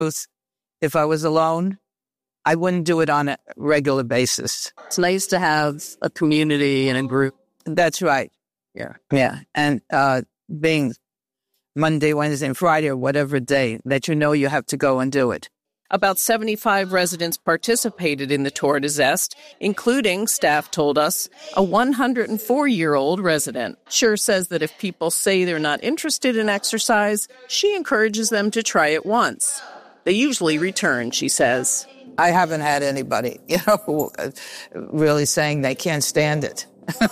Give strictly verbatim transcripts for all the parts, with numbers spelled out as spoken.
If I was alone, I wouldn't do it on a regular basis. It's nice to have a community and a group. That's right. Yeah. Yeah. And uh, being Monday, Wednesday, and Friday, or whatever day that you know you have to go and do it. About seventy-five residents participated in the Tour de Zest, including, staff told us, a one hundred four-year-old resident. Sure says that if people say they're not interested in exercise, she encourages them to try it once. They usually return, she says. I haven't had anybody, you know, really saying they can't stand it.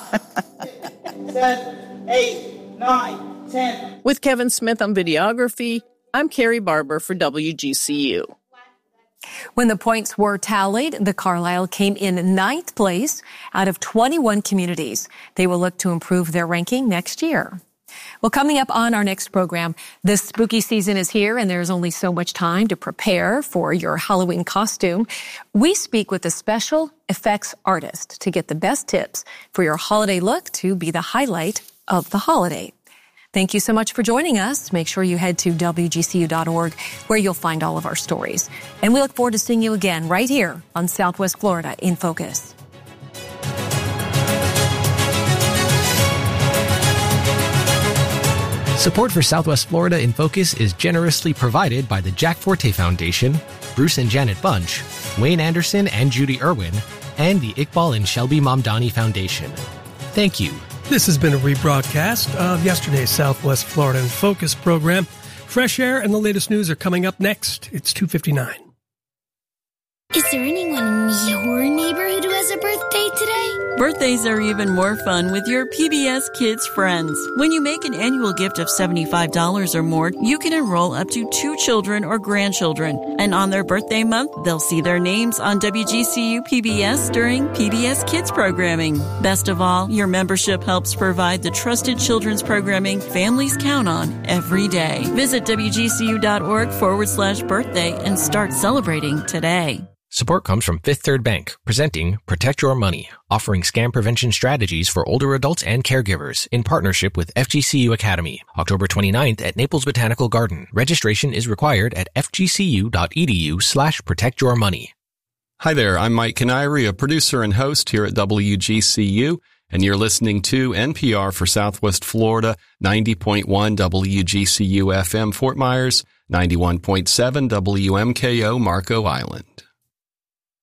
Seven, eight, nine, ten. With Kevin Smith on videography, I'm Carrie Barber for W G C U. When the points were tallied, the Carlisle came in ninth place out of twenty-one communities. They will look to improve their ranking next year. Well, coming up on our next program, the spooky season is here and there's only so much time to prepare for your Halloween costume. We speak with a special effects artist to get the best tips for your holiday look to be the highlight of the holiday. Thank you so much for joining us. Make sure you head to W G C U dot org where you'll find all of our stories. And we look forward to seeing you again right here on Southwest Florida in Focus. Support for Southwest Florida in Focus is generously provided by the Jack Forte Foundation, Bruce and Janet Bunch, Wayne Anderson and Judy Irwin, and the Iqbal and Shelby Mamdani Foundation. Thank you. This has been a rebroadcast of yesterday's Southwest Florida in Focus program. Fresh Air and the latest news are coming up next. It's two fifty-nine. Is there anyone in your neighborhood who has a birthday today? Birthdays are even more fun with your P B S Kids friends. When you make an annual gift of seventy-five dollars or more, you can enroll up to two children or grandchildren. And on their birthday month, they'll see their names on W G C U P B S during P B S Kids programming. Best of all, your membership helps provide the trusted children's programming families count on every day. Visit W G C U dot org forward slash birthday and start celebrating today. Support comes from Fifth Third Bank, presenting Protect Your Money, offering scam prevention strategies for older adults and caregivers in partnership with F G C U Academy. October twenty-ninth at Naples Botanical Garden. Registration is required at fgcu.edu slash protect your money. Hi there, I'm Mike Canary, a producer and host here at W G C U, and you're listening to N P R for Southwest Florida, ninety point one W G C U F M Fort Myers, ninety-one point seven W M K O Marco Island.